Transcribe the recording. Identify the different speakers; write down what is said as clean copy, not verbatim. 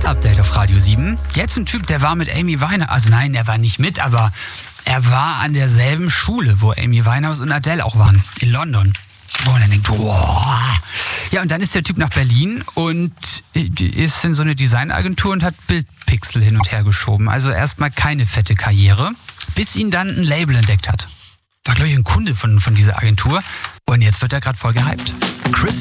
Speaker 1: Hit-Update auf Radio 7. Jetzt ein Typ, der war mit Amy Winehouse, also nein, er war nicht mit, aber er war an derselben Schule, wo Amy Winehouse und Adele auch waren, in London. Wo man dann denkt, boah. Ja, und dann ist der Typ nach Berlin und ist in so eine Designagentur und hat Bildpixel hin und her geschoben. Also erstmal keine fette Karriere, bis ihn dann ein Label entdeckt hat. War, glaube ich, ein Kunde von dieser Agentur. Und jetzt wird er gerade voll gehypt. Chris